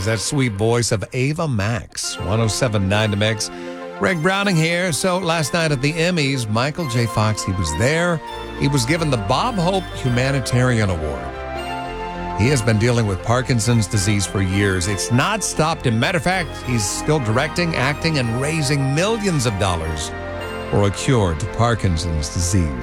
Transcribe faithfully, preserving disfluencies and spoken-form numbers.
is that sweet voice of Ava Max. one oh seven point nine to Mix. Greg Browning here. So last night at the Emmys, Michael J. Fox, he was there. He was given the Bob Hope Humanitarian Award. He has been dealing with Parkinson's disease for years. It's not stopped him. Matter of fact, he's still directing, acting, and raising millions of dollars for a cure to Parkinson's disease.